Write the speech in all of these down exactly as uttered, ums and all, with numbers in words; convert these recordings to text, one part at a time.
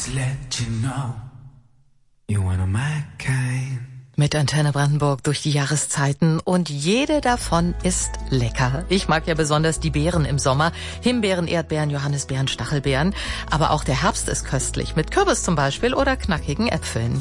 to let you know you're one of my kind. Mit Antenne Brandenburg durch die Jahreszeiten und jede davon ist lecker. Ich mag ja besonders die Beeren im Sommer. Himbeeren, Erdbeeren, Johannisbeeren, Stachelbeeren. Aber auch der Herbst ist köstlich. Mit Kürbis zum Beispiel oder knackigen Äpfeln.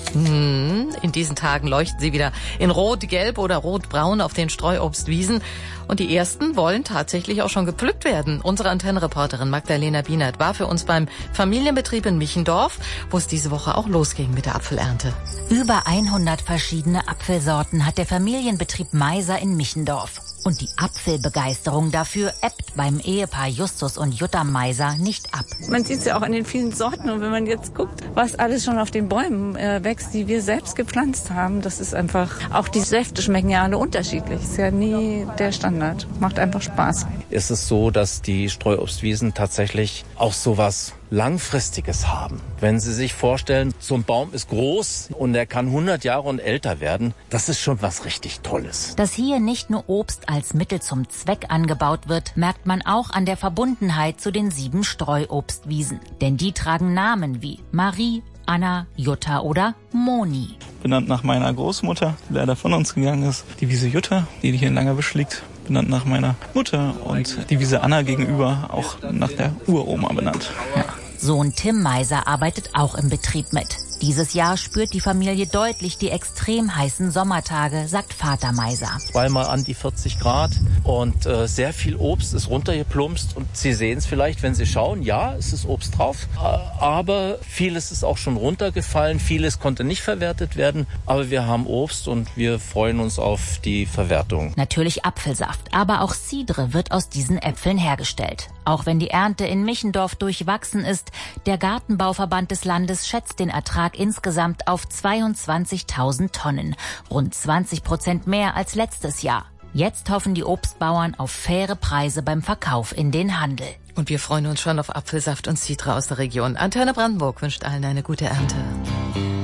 In diesen Tagen leuchten sie wieder in Rot, Gelb oder Rot-Braun auf den Streuobstwiesen. Und die ersten wollen tatsächlich auch schon gepflückt werden. Unsere Antennenreporterin Magdalena Bienert war für uns beim Familienbetrieb in Michendorf, wo es diese Woche auch losging mit der Apfelernte. Über hundert verschiedene Apfelsorten hat der Familienbetrieb Meiser in Michendorf. Und die Apfelbegeisterung dafür ebbt beim Ehepaar Justus und Jutta Meiser nicht ab. Man sieht es ja auch an den vielen Sorten. Und wenn man jetzt guckt, was alles schon auf den Bäumen äh, wächst, die wir selbst gepflanzt haben, das ist einfach, auch die Säfte schmecken ja alle unterschiedlich. Ist ja nie der Standard. Macht einfach Spaß. Es ist so, dass die Streuobstwiesen tatsächlich auch sowas Langfristiges haben. Wenn Sie sich vorstellen, so ein Baum ist groß und er kann hundert Jahre und älter werden, das ist schon was richtig Tolles. Dass hier nicht nur Obst als Mittel zum Zweck angebaut wird, merkt man auch an der Verbundenheit zu den sieben Streuobstwiesen. Denn die tragen Namen wie Marie, Anna, Jutta oder Moni. Benannt nach meiner Großmutter, die leider von uns gegangen ist. Die Wiese Jutta, die hier in Langerwisch liegt, benannt nach meiner Mutter. Und die Wiese Anna gegenüber auch nach der Uroma benannt. Ja. Sohn Tim Meiser arbeitet auch im Betrieb mit. Dieses Jahr spürt die Familie deutlich die extrem heißen Sommertage, sagt Vater Meiser. Zweimal an die vierzig Grad und äh, sehr viel Obst ist runtergeplumpst. Und Sie sehen es vielleicht, wenn Sie schauen, ja, es ist Obst drauf. Aber vieles ist auch schon runtergefallen, vieles konnte nicht verwertet werden. Aber wir haben Obst und wir freuen uns auf die Verwertung. Natürlich Apfelsaft, aber auch Cidre wird aus diesen Äpfeln hergestellt. Auch wenn die Ernte in Michendorf durchwachsen ist, der Gartenbauverband des Landes schätzt den Ertrag insgesamt auf zweiundzwanzigtausend Tonnen, rund zwanzig Prozent mehr als letztes Jahr. Jetzt hoffen die Obstbauern auf faire Preise beim Verkauf in den Handel. Und wir freuen uns schon auf Apfelsaft und Cidre aus der Region. Antenne Brandenburg wünscht allen eine gute Ernte.